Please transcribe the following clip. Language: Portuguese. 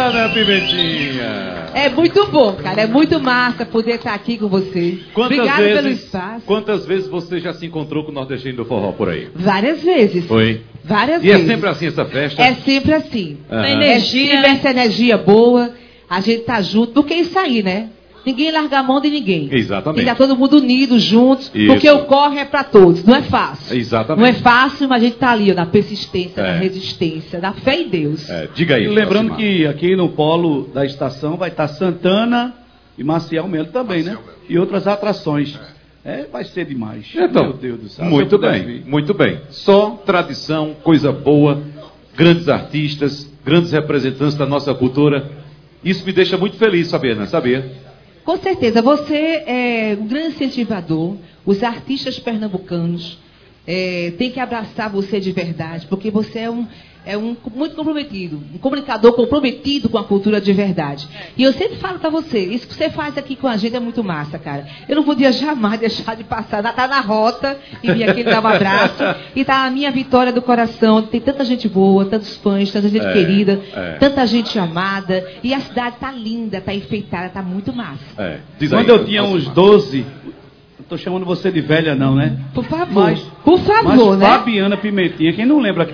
Fabiana Pimentinha. É muito bom, cara. É muito massa poder estar aqui com vocês. Obrigada pelo espaço. Quantas vezes você já se encontrou com o nordestino do forró por aí? Várias vezes. Foi? Várias E vezes. é sempre assim essa festa? É sempre assim. Energia, é sempre essa energia boa. A gente tá junto. Porque é isso aí, né? Ninguém larga a mão de ninguém. Exatamente. E tá todo mundo unido, juntos. Isso. Porque o corre é para todos. Não é fácil. Exatamente. Não é fácil, mas a gente tá ali, ó, na persistência, na resistência, na fé em Deus. Diga aí. E lembrando que aqui no polo da estação vai estar Santana e Maciel Melo também, né? E outras atrações. Vai ser demais. Então, meu Deus do céu. Muito bem, muito bem. Só tradição, coisa boa, grandes artistas, grandes representantes da nossa cultura. Isso me deixa muito feliz, Fabiana, sabia? Com certeza, você é um grande incentivador. Os artistas pernambucanos têm que abraçar você de verdade, porque você é um muito comprometido, um comunicador comprometido com a cultura de verdade. E eu sempre falo pra você, isso que você faz aqui com a gente é muito massa, cara. Eu não podia jamais deixar de passar, tá na rota, e vir aqui dar um abraço, e tá a minha vitória do coração. Tem tanta gente boa, tantos fãs, tanta gente querida, tanta gente amada, e a cidade tá linda, tá enfeitada, tá muito massa. Quando eu tinha uns 12, eu tô chamando você de velha não, né? Por favor, por favor, mas né? Fabiana Pimentinha, quem não lembra